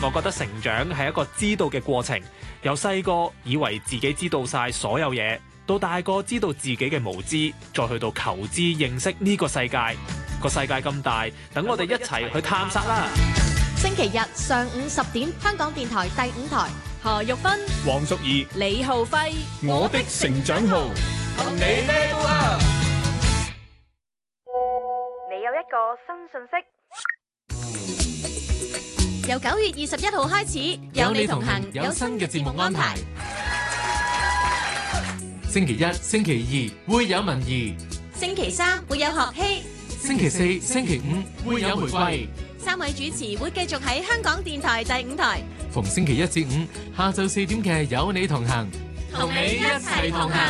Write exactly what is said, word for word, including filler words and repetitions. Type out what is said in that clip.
我覺得成長係一個知道嘅過程，由細個以為自己知道晒所有嘢，到大個知道自己嘅無知，再去到求知認識呢個世界。個世界咁大，等我哋一齊去探索啦！ 星期日上午十點，香港電台第五台，何玉芬、 黃淑儀、 李浩輝， 我的成長號，同你 level up。 你有一個新信息， 由九月二十一號開始，有你同行，有新嘅節目安排。 星期一、星期二會有文儀， 星期三會有學希， 星期四、星期五會有玫瑰。 三位主持會繼續喺香港電台第五台， 逢星期一至五下晝四點嘅有你同行， 同你一齊同行。